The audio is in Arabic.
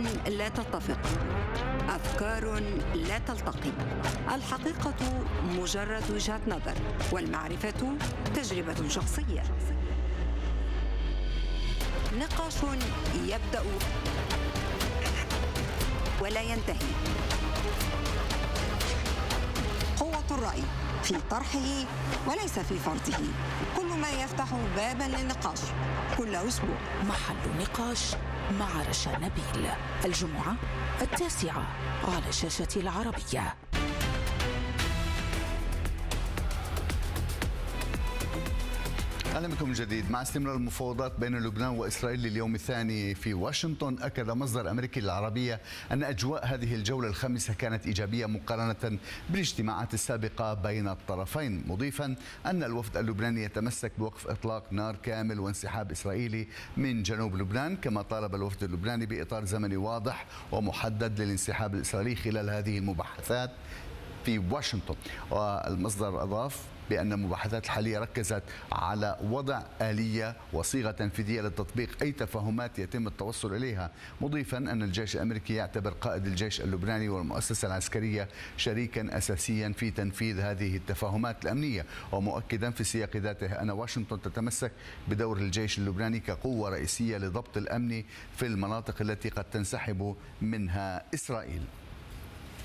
لا تتفق، أفكار لا تلتقي. الحقيقة مجرد وجهة نظر، والمعرفة تجربة شخصية. نقاش يبدأ ولا ينتهي. قوة الرأي في طرحه وليس في فرضه. كل ما يفتح بابا للنقاش كل أسبوع. محل نقاش مع رشا نبيل، الجمعة 9 على شاشة العربية. أهلا بكم من جديد. مع استمرار المفاوضات بين لبنان وإسرائيل لليوم الثاني في واشنطن، أكد مصدر أمريكي للعربية أن أجواء هذه الجولة الخامسة كانت إيجابية مقارنة بالاجتماعات السابقة بين الطرفين، مضيفا أن الوفد اللبناني يتمسك بوقف إطلاق نار كامل وانسحاب إسرائيلي من جنوب لبنان، كما طالب الوفد اللبناني بإطار زمني واضح ومحدد للانسحاب الإسرائيلي خلال هذه المباحثات في واشنطن. والمصدر أضاف بأن المباحثات الحالية ركزت على وضع آلية وصيغة تنفيذية لتطبيق أي تفاهمات يتم التوصل إليها، مضيفا أن الجيش الأمريكي يعتبر قائد الجيش اللبناني والمؤسسة العسكرية شريكا أساسيا في تنفيذ هذه التفاهمات الأمنية، ومؤكدا في سياق ذاته أن واشنطن تتمسك بدور الجيش اللبناني كقوة رئيسية لضبط الأمن في المناطق التي قد تنسحب منها إسرائيل.